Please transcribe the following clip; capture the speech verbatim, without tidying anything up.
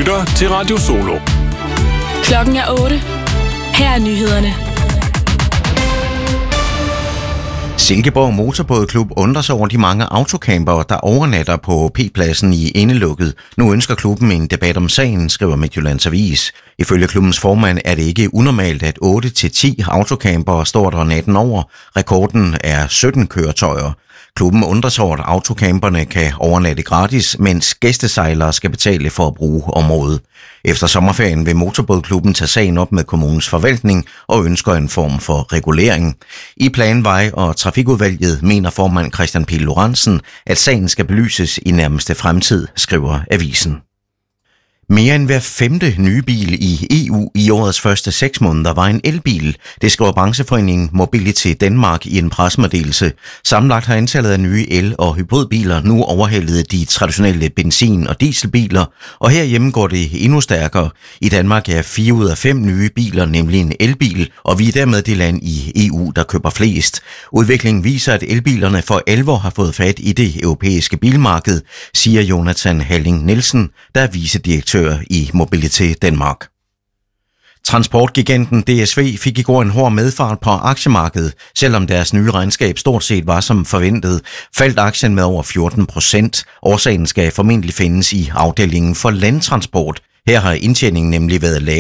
lytter til Radio Solo. Klokken er otte. Her er nyhederne. Silkeborg Motorbådklub undrer sig over de mange autocampere, der overnatter på P-pladsen i Indelukket. Nu ønsker klubben en debat om sagen, skriver Midtjyllands Avis. Ifølge klubbens formand er det ikke unormalt, at otte til ti autocampere står der natten over. Rekorden er sytten køretøjer. Klubben undrer sig over, at autocamperne kan overnatte gratis, mens gæstesejlere skal betale for at bruge området. Efter sommerferien vil Motorbådklubben tage sagen op med kommunens forvaltning og ønsker en form for regulering. I Planvej- og Trafikudvalget mener formand Christian Pihl Lorentzen, at sagen skal belyses i nærmeste fremtid, skriver avisen. Mere end hver femte nye bil i E U i årets første seks måneder var en elbil. Det skriver brancheforeningen Mobility Danmark i en pressemeddelelse. Sammenlagt har antallet af nye el- og hybridbiler nu overhældet de traditionelle benzin- og dieselbiler, og herhjemme går det endnu stærkere. I Danmark er fire ud af fem nye biler nemlig en elbil, og vi er dermed det land i E U, der køber flest. Udviklingen viser, at elbilerne for alvor har fået fat i det europæiske bilmarked, siger Jonathan Halling Nielsen, der er vicedirektør i Mobility Danmark. Transportgiganten D S V fik i går en hård medfart på aktiemarkedet. Selvom deres nye regnskab stort set var som forventet, faldt aktien med over fjorten procent. Årsagen skal formentlig findes i afdelingen for landtransport. Her har indtjeningen nemlig været lav.